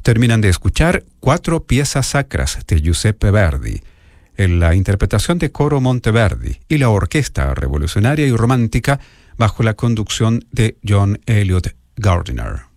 Terminan de escuchar 4 piezas sacras de Giuseppe Verdi, en la interpretación de Coro Monteverdi y la orquesta revolucionaria y romántica bajo la conducción de John Eliot Gardiner.